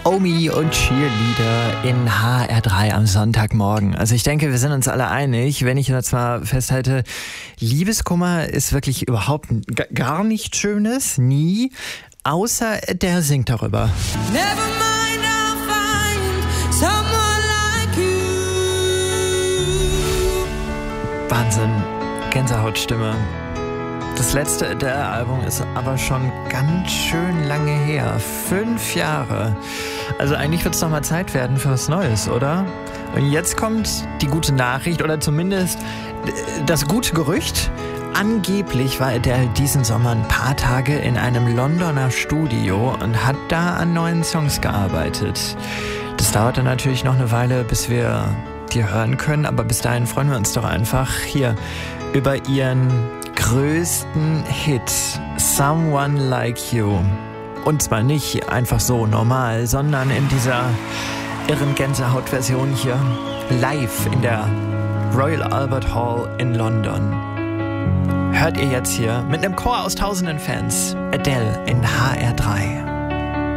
Omi und Cheerleader in HR3 am Sonntagmorgen. Also ich denke, wir sind uns alle einig, wenn ich jetzt mal festhalte, Liebeskummer ist wirklich überhaupt gar nichts Schönes, nie, außer der singt darüber. Never mind, I'll find someone like you. Wahnsinn, Gänsehautstimme. Das letzte Adele-Album ist aber schon ganz schön lange her. 5 Jahre. Also eigentlich wird es doch mal Zeit werden für was Neues, oder? Und jetzt kommt die gute Nachricht oder zumindest das gute Gerücht. Angeblich war Adele diesen Sommer ein paar Tage in einem Londoner Studio und hat da an neuen Songs gearbeitet. Das dauert dann natürlich noch eine Weile, bis wir die hören können, aber bis dahin freuen wir uns doch einfach hier über ihren größten Hit, Someone Like You. Und zwar nicht einfach so normal, sondern in dieser irren Gänsehaut-Version hier, live in der Royal Albert Hall in London. Hört ihr jetzt hier mit einem Chor aus tausenden Fans, Adele in HR3.